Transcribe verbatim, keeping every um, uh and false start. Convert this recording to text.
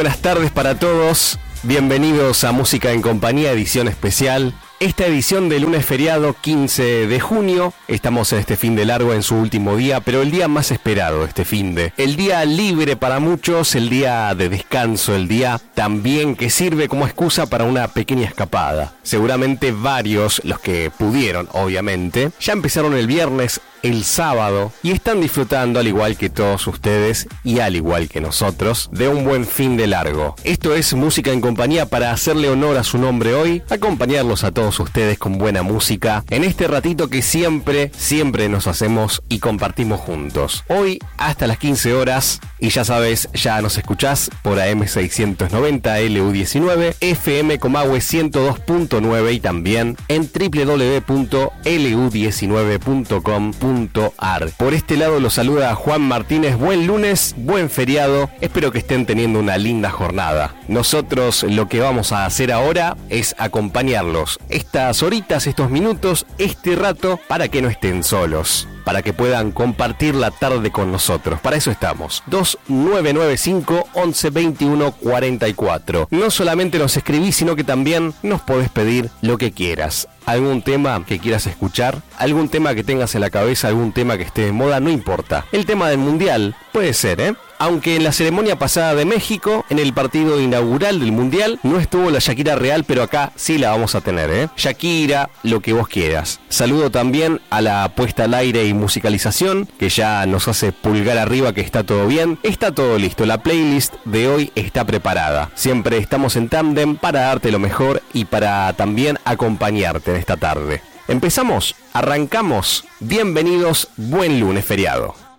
buenas tardes para todos. Bienvenidos a Música en Compañía, edición especial. Esta edición de lunes feriado quince de junio. Estamos en este fin de largo en su último día, pero el día más esperado este fin de. El día libre para muchos, el día de descanso, el día también que sirve como excusa para una pequeña escapada. Seguramente varios, los que pudieron, obviamente, ya empezaron el viernes, el sábado, y están disfrutando, al igual que todos ustedes y al igual que nosotros, de un buen fin de largo. Esto es Música en Compañía para hacerle honor a su nombre hoy, acompañarlos a todos ustedes con buena música en este ratito que siempre, siempre nos hacemos y compartimos juntos. Hoy hasta las quince horas, y ya sabes, ya nos escuchás por A M seiscientos noventa L U diecinueve, F M Comahue ciento dos punto nueve y también en doble u doble u doble u punto L U diecinueve punto com punto a r. Por este lado los saluda Juan Martínez. Buen lunes, buen feriado, espero que estén teniendo una linda jornada. Nosotros lo que vamos a hacer ahora es acompañarlos estas horitas, estos minutos, este rato, para que no estén solos, para que puedan compartir la tarde con nosotros. Para eso estamos. dos nueve nueve cinco, once, veintiuno, cuarenta y cuatro. No solamente nos escribís, sino que también nos podés pedir lo que quieras. Algún tema que quieras escuchar, algún tema que tengas en la cabeza, algún tema que esté de moda, no importa. El tema del mundial puede ser, ¿eh? Aunque en la ceremonia pasada de México, en el partido inaugural del Mundial, no estuvo la Shakira real, pero acá sí la vamos a tener, ¿eh? Shakira, lo que vos quieras. Saludo también a la puesta al aire y musicalización, que ya nos hace pulgar arriba que está todo bien. Está todo listo, la playlist de hoy está preparada. Siempre estamos en tándem para darte lo mejor y para también acompañarte en esta tarde. ¿Empezamos? ¿Arrancamos? Bienvenidos, buen lunes feriado.